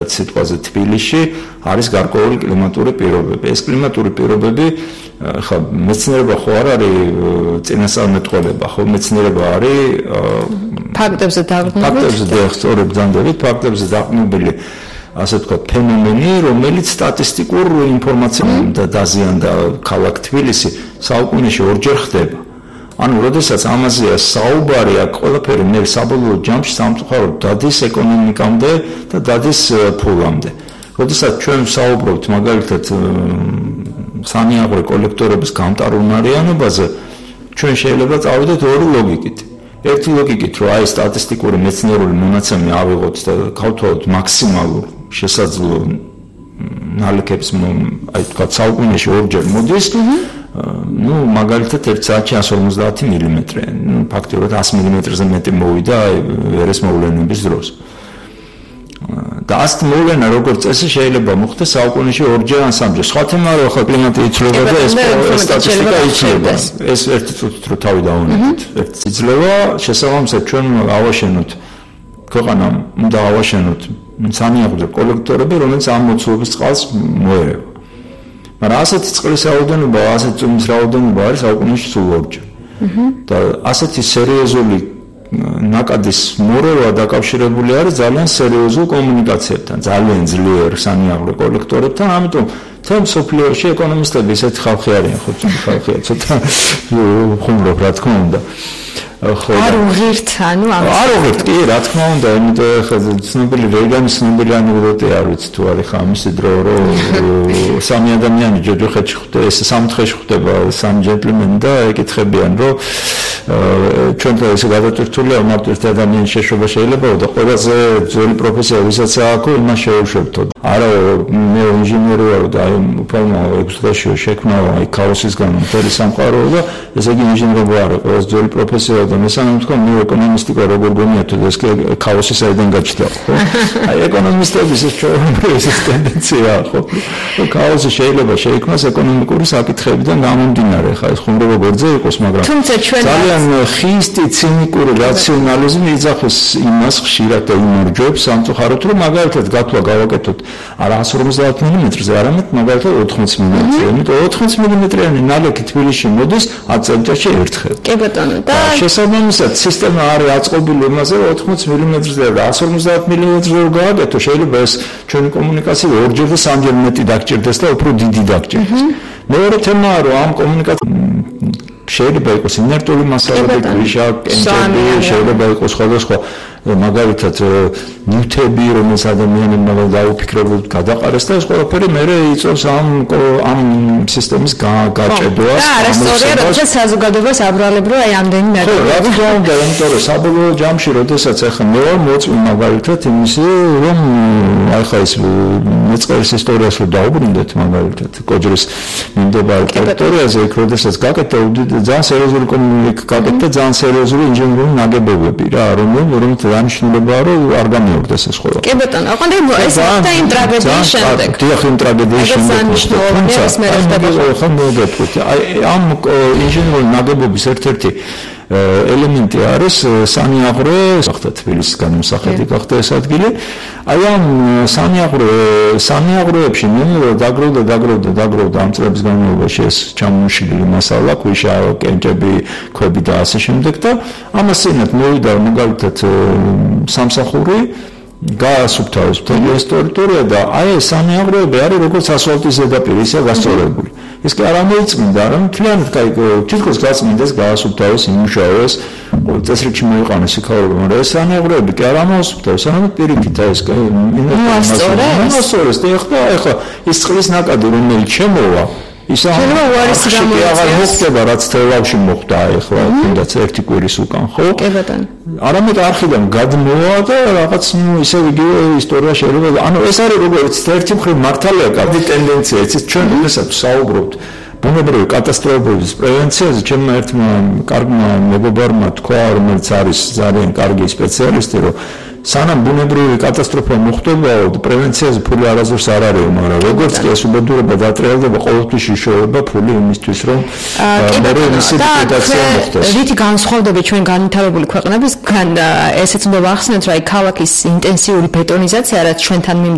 სიტყვაზე თბილისში არის გარკვეული კლიმატური პირობები. ეს კლიმატური პირობები ხა მეცნიერება ხო არ არის წინასწარმეტყველება, ხო მეცნიერება არის ფაქტებზე დაყრდნობით. ფაქტებზე დაეხსორებ ძანდებით, ფაქტებზე დაყრდნობილი ასე ვთქვათ ფენომენი, რომელიც სტატისტიკურ ინფორმაციას დაზიანდა ქალაქ თბილისი საუკუნეში ორჯერ ხდება. ანუ როდესაც ამაზეა საუბარი, აქ ყველაფერი მე საბოლოო ჯამში სამწუხაროდ დადის ეკონომიკამდე და დადის ფულამდე. როდესაც ჩვენ საუბრობთ მაგალითად სანიაღვრე კოლექტორების გამტარუნარიანობაზე, ჩვენ შეიძლება წავიდეთ ორი ლოგიკით. ერთი ლოგიკით, რომ აი სტატისტიკური მეცნიერული მონაცემი ავიღოთ და გავთვალოთ მაქსიმალურ შესაძლო ნალექებს, აი თქვა საუკუნეში ორჯერ მოდის. ну მაგალითად 1 საათში 150 მილიმეტრი. ну ფაქტობრივად 100 მილიმეტრზე მეტი მოვიდა ერეს მოვლენების დროს. და ასეთ მოვლენა როგორც წესი შეიძლება მოხდეს საუკუნეში ორჯერ ან სამჯერ. სხვა თემა რო ხა კლიმატი იცვლება და ეს სტატისტიკა იცვლება. ეს ერთი წუთით რო თავი დავუნებთ. ერთ იძლევა შესაბამისად ჩვენ ავაშენოთ ქვეყანამ უნდა ავაშენოთ სანიაღვრე კოლექტორები, რომელიც ამ მოცულობის წყალს მოერევა. მაგრამ ასეთი წყლის რაოდენობა, ასეთი წვიმის რაოდენობა არის საუკუნეში სულ ორჯერ. და ასეთი სერიოზული ნაკადის მორევა დაკავშირებული არის ძალიან სერიოზულ კომუნიკაციებთან, ძალიან ძლიერ სანიაღვრე კოლექტორებთან, ამიტომ თემ სოფლიოში ეკონომისტები ესეთი ხალხი არიან, ხო, ხალხია ცოტა ხუმრობ, რა თქმა უნდა. არ უღირთ, ანუ არ უღირთ, კი, რა თქმა უნდა, იმიტომ ხა ცნობილი რეიგანის ცნობილი ანეკდოტი არ ვიცი თუ არის ხა ამისი დრო, რომ სამი ადამიანი ჯოჯოხეთში ხვდება, ეს სამთხეში ხვდება სამი ჯენტლმენი და ეკითხებიან, რომ ჩვენ და ესე გადატვირთულია, მარტო ერთი ადამიანის შეშობა შეიძლებაო და ყველაზე ძველი პროფესია ვისაც აქვს, იმას შეუშვებთო. არა, მე ინჟინერი ვარ და აი უფალმა 6 წელში შექმნა აი ქაოსისგან მთელი სამყარო და ესე იგი ინჟინერობა არა, ყველაზე ძველი პროფესია და მესამე თქვა მე ეკონომისტიკა როგორ გონიათ და ეს ქაოსი საიდან გაჩნდა, ხო? აი ეკონომისტების ეს ჩვეულებრივი ტენდენცია, ხო? ქაოსი შეიძლება შეიქმნას ეკონომიკური საკითხებიდან გამომდინარე, ხა ეს ხუმრობა გორძე იყოს, მაგრამ ძალიან ხისტი ცინიკური რაციონალიზმი იძახის იმას ხშირად და იმორჯობს სამწუხაროდ, რომ მაგალითად გათვლა გავაკეთოთ არა 150 მილიმეტრზე, არამედ მაგალითად 80 მილიმეტრზე. იმიტომ 80 მილიმეტრიანი ნალექი თბილისში მოდის 10 წელიწადში ერთხელ. კი ბატონო, და შესაბამისად სისტემა არის აწყობილი იმაზე, რომ 80 მილიმეტრზე და 150 მილიმეტრზე გავაკეთო, შეიძლება ეს ჩვენი კომუნიკაცია ორჯერ და სამჯერ მეტი დაგჭირდეს და უფრო დიდი დაგჭირდეს. მეორე თემაა, რომ ამ კომუნიკაციას შეიძლება იყოს ინერტული მასალები, ქვიშა, კენჭები, შეიძლება იყოს სხვადასხვა მაგალითად ნივთები, რომელიც ადამიანებმა დაუფიქრებულად გადაყარეს და ეს ყველაფერი მერე იწვევს ამ სისტემის გაჭედვას. და არასწორია, როცა საზოგადოებას აბრალებ, რომ აი ამდენი ნაკლებია. ხო, რა თქმა უნდა, იმიტომ რომ საბოლოო ჯამში, როდესაც ახლა მე ვარ მოწვი მაგალითად იმისი, რომ ახლა ეს მეწყერის ისტორიას რო დაუბრუნდეთ მაგალითად კოჯრის მიმდებარე ტერიტორიაზე, იქ როდესაც გაკეთდა ძალიან სერიოზული გაკეთდა ძალიან სერიოზული ინჟინერული ნაგებობები რა, რომელიც დანიშნულებაა, რომ არ გამიორდეს ეს ყველა. კი ბატონო, ოღონდ ეს და იმ ტრაგედიის შემდეგ. დიახ, იმ ტრაგედიის შემდეგ. აი ამ ინჟინერული ნაგებობის ერთ-ერთი ელემენტი არის სანიაღვრე, ახლა თბილისის განმსახედი გახდა ეს ადგილი. აი ამ სანიაღვრეებში ნელა დაგროვდა ამ წლების განმავლობაში ეს ჩამოშლილი მასალა, ქვიშა, კენჭები, ქვები და ასე შემდეგ და ამასინათ მოვიდა მაგალითად სამსახური გაასუფთა ეს ტერიტორია და აი ეს სანიაღვრეები არის როგორც ასფალტის ზედაპირი, ისე გასწორებული. ეს კი არ ამოიწმინდა, არამედ მთლიანად თითქოს გაწმინდეს, გაასუფთავეს, იმუშავეს, წესრიგში მოიყვანეს იქაურობა, მაგრამ ეს სანიაღვრეები კი არ ამოასუფთავეს, არამედ პირიქით ეს მოასწორეს. და ეხლა ის წყლის ნაკადი, რომელიც შემოვა, ის აღარ მოხდება, რაც თელავში მოხდა ეხლა, თუნდაც ერთი კვირის უკან, ხო? კი ბატონო. არამედ არხიდან გადმოვა და რაღაც ისე იგივე ისტორია შეიძლება, ანუ ეს არის როგორც ერთი მხრივ მართალია კარგი ტენდენცია, იცით ჩვენ როდესაც საუბრობთ ბუნებრივი კატასტროფების პრევენციაზე, ჩემმა ერთმა კარგმა მეგობარმა თქვა, რომელიც არის ძალიან კარგი სპეციალისტი, რომ სანამ ბუნებრივი კატასტროფა მოხდებაო, პრევენციაზე ფული არასდროს არ არის, მაგრამ როგორც კი ეს უბედურება დატრიალდება, ყოველთვის იშოვება ფული იმისთვის, რომ მისი ლიკვიდაცია მოხდეს. რითი განსხვავდება ჩვენ განვითარებული ქვეყნებისგან, ესეც უნდა ვახსენოთ, რომ აი ქალაქის ინტენსიური ბეტონიზაცია, რაც ჩვენთან მიმდება